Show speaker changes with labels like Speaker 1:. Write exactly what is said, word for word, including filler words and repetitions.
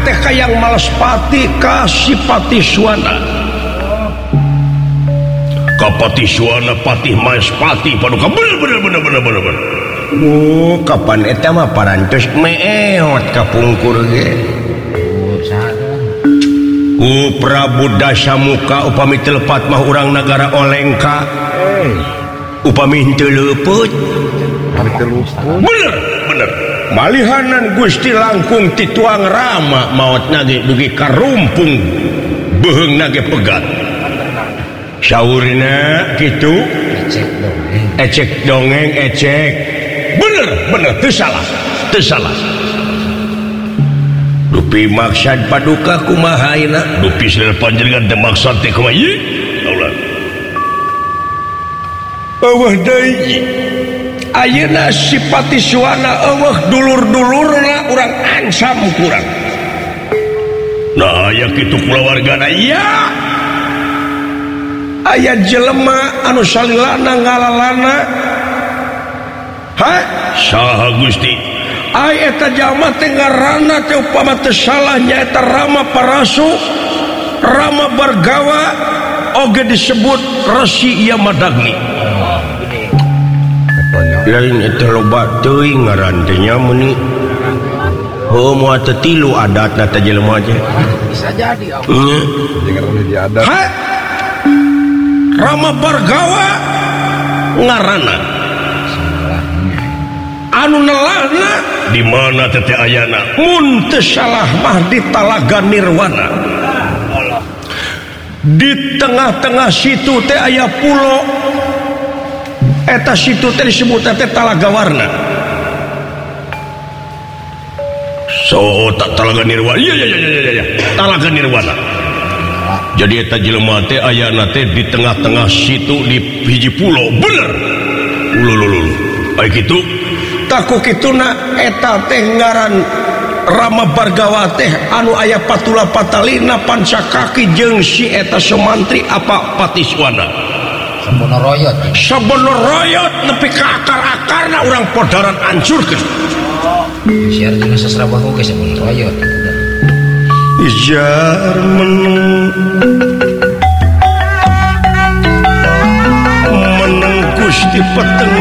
Speaker 1: teh kayang Malespati kasih Patiswana ka Patiswana Patih Malespati paduka bener bener bener bener bener bener. Oh, kapan eta mah parantos meeot kapungkur ge. Oh, Prabu Dasamuka upami telepat mah urang negara Olengka. Upami henteu leupeut. Bener, bener. Malihanan Gusti langkung tituang Rama maotna ge dugi karumpung beheungna ge pegat. Saurina kitu. Ecek dongeng, ecek. Bener, bener, teu salah, teu salah. Dupi maksad paduka kumaha ayeuna? Dupi sel panjenengan teu maksad teh kumaha? Ieu, Allah. Eueuh deui. Ayeuna si Patiswana eueuh dulur-dulurna urang ansam kurang. Nah, aya kitu kulawargana ya. Aya jelema anu salilana ngalalana. Hah? Saha Gusti? Ai eta jalma teh ngaranna teh upama teu salah nyaeta Rama Parasu, Rama Bargawa, oge disebut Resi Yamadagni. Lain eta loba teuing ngaran teh nya meuni. Heuh moal teu tilu adatna teh jelema teh. Bisa jadi. Heeh. Ngaranna di adat. Ha? Rama Bargawa ngaranna anu nelahna di mana teh ayana mun teu salah mah di Talaga Nirwana. Di tengah-tengah situ teh aya pulo eta situ teh disebut teh Talaga Warna. So tak Talaga Nirwana. Iya iya iya iya iya Talaga Nirwana. Jadi eta jelema teh ayana teh di tengah-tengah situ di hiji pulo. Bener. Ulululul. Ai kitu taku kituna eta teh ngaran Rama Bargawa teh anu aya patula patalina pancakaki jeung si eta semantri apa Patiswana. Sabono royot. Sabono royot nepi ka akar-akarna urang podaran ancurkeun. Siar jeung sasrabah oge sabono royot. Ijar meneng meneng Gusti peteng